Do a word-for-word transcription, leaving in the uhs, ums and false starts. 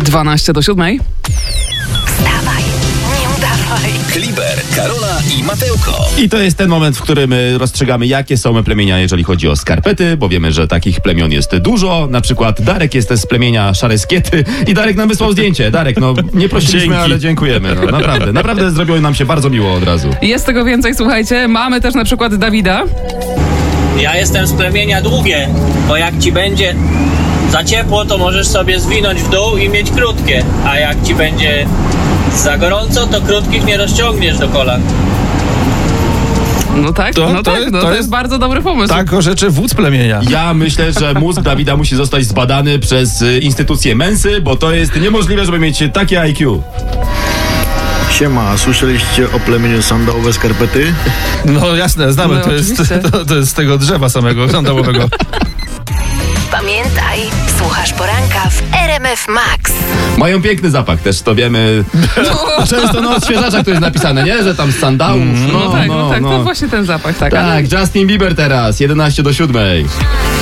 dwanaście do siódmej. Wstawaj, nie udawaj. Kliber, Karola i Matełko. I to jest ten moment, w którym y, rozstrzygamy, jakie są plemienia, jeżeli chodzi o skarpety, bo wiemy, że takich plemion jest dużo. Na przykład Darek jest z plemienia Szareskiety i Darek nam wysłał zdjęcie. Darek, no nie prosiliśmy, Dzięki. ale dziękujemy. No, naprawdę, naprawdę zrobiło nam się bardzo miło od razu. Jest tego więcej, słuchajcie. Mamy też na przykład Dawida. Ja jestem z plemienia Długie, bo jak ci będzie za ciepło, to możesz sobie zwinąć w dół i mieć krótkie, a jak ci będzie za gorąco, to krótkich nie rozciągniesz do kolan. No tak, To- no to tak, jest- no, to to jest- jest bardzo dobry pomysł. Tak o rzeczy wódz plemienia. Ja myślę, że mózg Dawida musi zostać zbadany przez y, instytucję Mensy, bo to jest niemożliwe, żeby mieć takie I Q. Siema, a słyszeliście o plemieniu sandałowe skarpety? No jasne, znamy, No, to, jest, oczywiście. to, to jest z tego drzewa samego sandałowego. Pamiętaj, słuchasz poranka w R M F Max. Mają piękny zapach, też to wiemy. A często na odświeżaczach to jest napisane, nie? Że tam z sandałów. No, tak, no, tak, to właśnie ten zapach, tak. ale- Tak, Justin Bieber teraz, jedenaście do siódmej.